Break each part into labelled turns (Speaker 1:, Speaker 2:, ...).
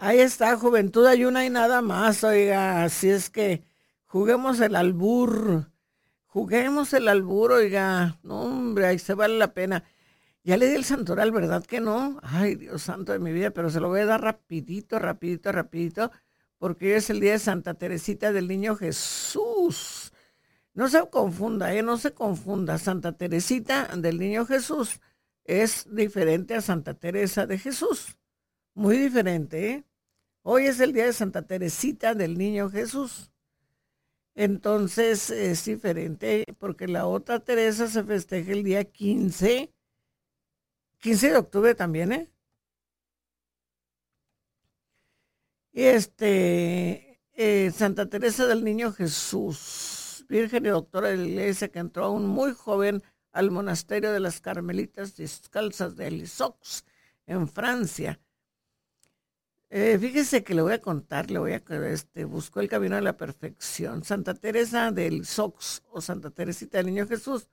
Speaker 1: Ahí está, juventud hay una y nada más, oiga, así es que juguemos el albur, oiga, no hombre, ahí se vale la pena. Ya le di el santoral, ¿verdad que no? Ay, Dios santo de mi vida, pero se lo voy a dar rapidito, rapidito, rapidito, porque hoy es el día de Santa Teresita del Niño Jesús. No se confunda, no se confunda, Santa Teresita del Niño Jesús es diferente a Santa Teresa de Jesús, muy diferente, ¿eh? Hoy es el día de Santa Teresita del Niño Jesús. Entonces es diferente porque la otra Teresa se festeja el día 15 de octubre también, ¿eh? Y Santa Teresa del Niño Jesús, Virgen y Doctora de la Iglesia, que entró aún muy joven al monasterio de las Carmelitas Descalzas de Lisieux, en Francia. Fíjese que le voy a contar, buscó el camino de la perfección. Santa Teresa del Lisieux o Santa Teresita del Niño Jesús,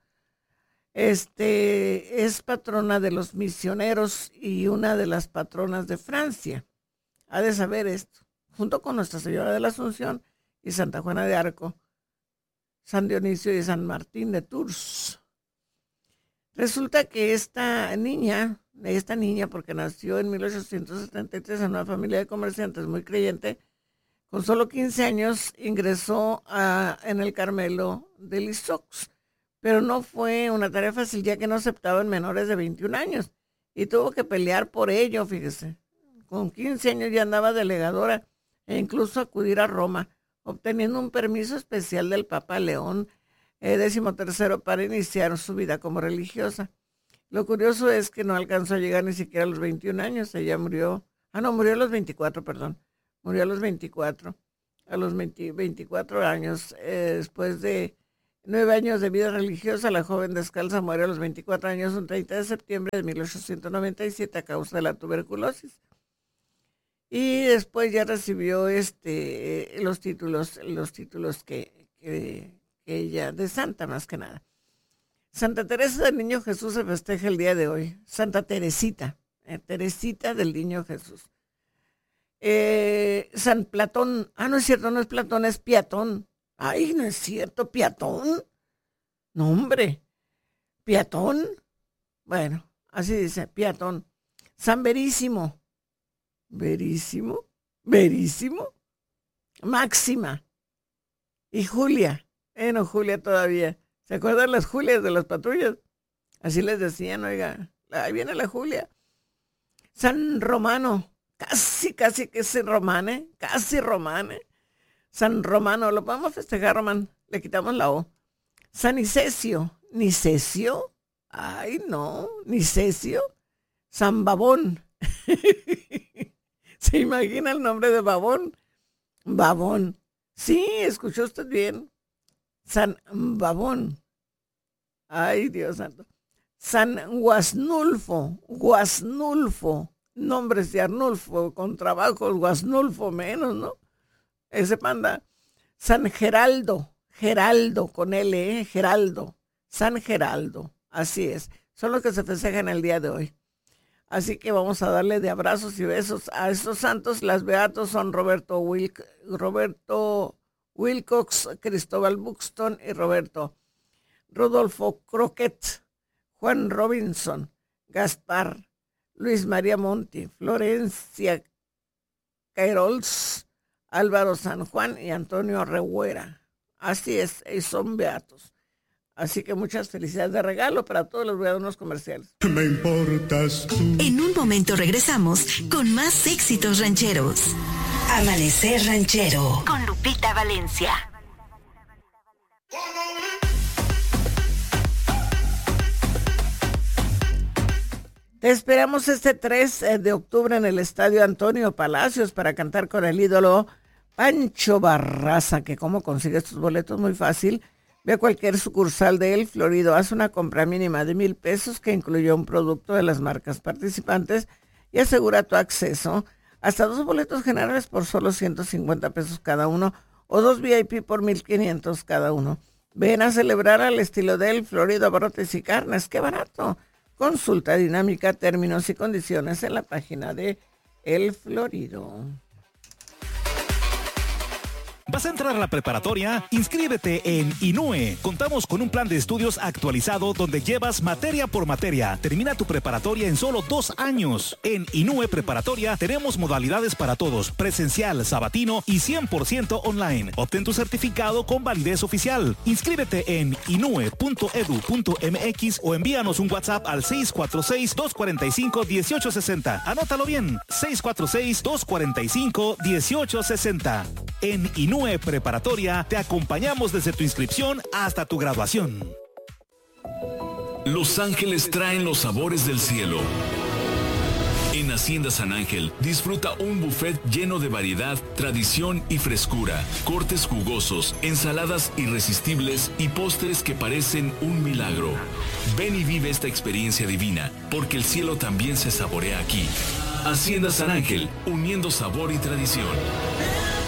Speaker 1: es patrona de los misioneros y una de las patronas de Francia. Ha de saber esto, junto con Nuestra Señora de la Asunción y Santa Juana de Arco, San Dionisio y San Martín de Tours. Resulta que esta niña, porque nació en 1873 en una familia de comerciantes muy creyente, con solo 15 años ingresó en el Carmelo de Lisieux, pero no fue una tarea fácil ya que no aceptaban menores de 21 años y tuvo que pelear por ello, fíjese. Con 15 años ya andaba delegadora e incluso acudir a Roma, obteniendo un permiso especial del Papa León XIII para iniciar su vida como religiosa. Lo curioso es que no alcanzó a llegar ni siquiera a los 21 años. Ella murió a los 24, perdón. Murió a los 24. A los 24 años, después de 9 años de vida religiosa, la joven descalza muere a los 24 años, un 30 de septiembre de 1897 a causa de la tuberculosis. Y después ya recibió los títulos que ella, de santa más que nada. Santa Teresa del Niño Jesús se festeja el día de hoy. Santa Teresita, Teresita del Niño Jesús. San Platón, no es cierto, no es Platón, es Piatón. Ay, no es cierto, Piatón. No, hombre, Piatón. Bueno, así dice, Piatón. San Verísimo. Verísimo. Máxima. Y Julia. No, Julia todavía. ¿Se acuerdan las Julias de las patrullas? Así les decían, oiga, ahí viene la Julia. San Romano, casi que se romane, casi romane. San Romano, lo podemos festejar, Román, le quitamos la O. San Nicesio, ¿Nicesio? Ay, no, Nicesio. San Babón. ¿Se imagina el nombre de Babón? Babón. Sí, escuchó usted bien. San Babón. Ay, Dios santo. San Guasnulfo. Nombres de Arnulfo, con trabajos, Guasnulfo menos, ¿no? Ese panda. San Geraldo con L, Geraldo. San Geraldo, así es. Son los que se festejan el día de hoy. Así que vamos a darle de abrazos y besos a estos santos. Las beatos son Roberto Wilcox, Cristóbal Buxton y Rodolfo Croquet, Juan Robinson, Gaspar, Luis María Monti, Florencia Cairols, Álvaro San Juan y Antonio Rehuera. Así es, y son beatos. Así que muchas felicidades de regalo para todos los beatos comerciales.
Speaker 2: Me importas tú.
Speaker 3: En un momento regresamos con más éxitos rancheros. Amanecer Ranchero con Lupita Valencia.
Speaker 1: Te esperamos este 3 de octubre en el Estadio Antonio Palacios para cantar con el ídolo Pancho Barraza, que cómo consigues tus boletos, muy fácil. Ve a cualquier sucursal de El Florido, haz una compra mínima de $1,000 que incluye un producto de las marcas participantes y asegura tu acceso. Hasta 2 boletos generales por solo $150 cada uno o 2 VIP por $1,500 cada uno. Ven a celebrar al estilo de El Florido, abarrotes y carnes. ¡Qué barato! Consulta dinámica, términos y condiciones en la página de El Florido.
Speaker 4: ¿Vas a entrar a la preparatoria? Inscríbete en INUE. Contamos con un plan de estudios actualizado donde llevas materia por materia. Termina tu preparatoria en solo 2 años. En INUE Preparatoria tenemos modalidades para todos, presencial, sabatino y 100% online. Obtén tu certificado con validez oficial. Inscríbete en inue.edu.mx o envíanos un WhatsApp al 646-245-1860. Anótalo bien, 646-245-1860. En INUE Preparatoria te acompañamos desde tu inscripción hasta tu graduación.
Speaker 5: Los Ángeles traen los sabores del cielo. En Hacienda San Ángel, disfruta un buffet lleno de variedad, tradición y frescura, cortes jugosos, ensaladas irresistibles y postres que parecen un milagro. Ven y vive esta experiencia divina, porque el cielo también se saborea aquí. Hacienda San Ángel, uniendo sabor y tradición.